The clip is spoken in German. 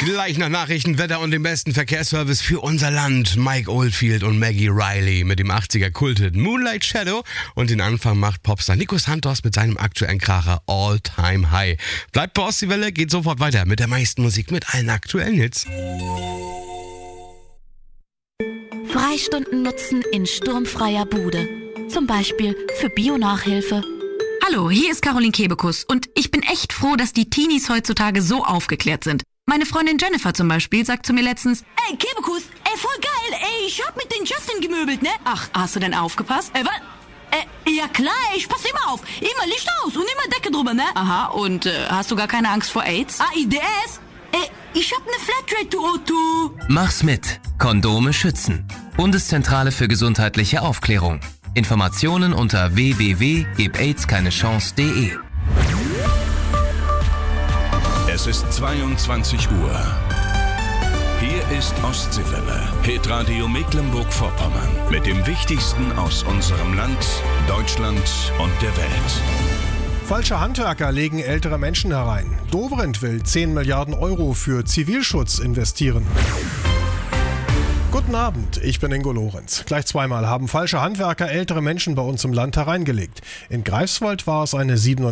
Gleich nach Nachrichten, Wetter und dem besten Verkehrsservice für unser Land. Mike Oldfield und Maggie Riley mit dem 80er Kulthit Moonlight Shadow. Und den Anfang macht Popstar Nico Santos mit seinem aktuellen Kracher All Time High. Bleibt bei Ostseewelle, geht sofort weiter mit der meisten Musik, mit allen aktuellen Hits. Freistunden nutzen in sturmfreier Bude. Zum Beispiel für Bio-Nachhilfe. Hallo, hier ist Caroline Kebekus und ich bin echt froh, dass die Teenies heutzutage so aufgeklärt sind. Meine Freundin Jennifer zum Beispiel sagt zu mir letztens: Ey, Kebekus, voll geil, ich hab mit den Justin gemöbelt, ne? Ach, hast du denn aufgepasst? Was? Ja klar, ich pass immer auf. Immer Licht aus und immer Decke drüber, ne? Aha, und hast du gar keine Angst vor AIDS? AIDS? Ich hab ne Flatrate, du Otto. Mach's mit. Kondome schützen. Bundeszentrale für gesundheitliche Aufklärung. Informationen unter www.gebaidskeinechance.de. Es ist 22 Uhr. Hier ist Ostseewelle, Hitradio Mecklenburg-Vorpommern. Mit dem Wichtigsten aus unserem Land, Deutschland und der Welt. Falsche Handwerker legen ältere Menschen herein. Dobrindt will 10 Milliarden Euro für Zivilschutz investieren. Guten Abend, ich bin Ingo Lorenz. Gleich zweimal haben falsche Handwerker ältere Menschen bei uns im Land hereingelegt. In Greifswald war es eine